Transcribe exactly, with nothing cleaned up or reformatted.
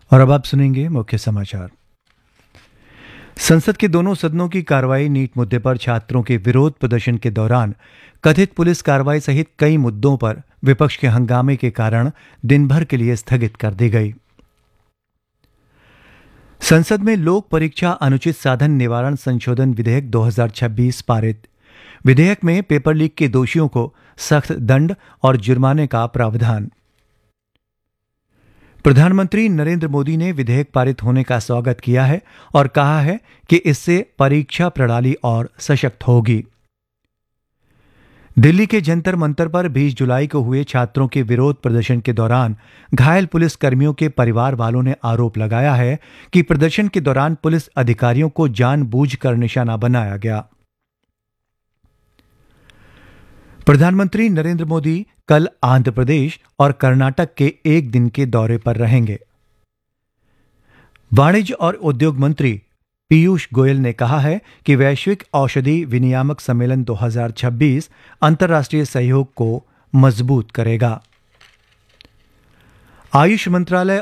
और अब आप सुनेंगे मुख्य समाचार। संसद के दोनों सदनों की कार्रवाई नीट मुद्दे पर छात्रों के विरोध प्रदर्शन के दौरान कथित पुलिस कार्रवाई सहित कई मुद्दों पर विपक्ष के हंगामे के कारण दिन भर के लिए स्थगित कर दी गई। संसद में लोक परीक्षा अनुचित साधन निवारण संशोधन विधेयक दो हज़ार छब्बीस पारित। विधेयक में पेपर लीक के दोषियों को सख्त दंड और जुर्माने का प्रावधान। प्रधानमंत्री नरेंद्र मोदी ने विधेयक पारित होने का स्वागत किया है और कहा है कि इससे परीक्षा प्रणाली और सशक्त होगी। दिल्ली के जंतर मंतर पर बीस जुलाई को हुए छात्रों के विरोध प्रदर्शन के दौरान घायल पुलिस कर्मियों के परिवार वालों ने आरोप लगाया है कि प्रदर्शन के दौरान पुलिस अधिकारियों को जानबूझकर निशाना बनाया गया। प्रधानमंत्री नरेंद्र मोदी कल आंध्र प्रदेश और कर्नाटक के एक दिन के दौरे पर रहेंगे। वाणिज्य और उद्योग मंत्री पीयूष गोयल ने कहा है कि वैश्विक औषधि विनियामक सम्मेलन दो हज़ार छब्बीस अंतर्राष्ट्रीय सहयोग को मजबूत करेगा। आयुष मंत्रालय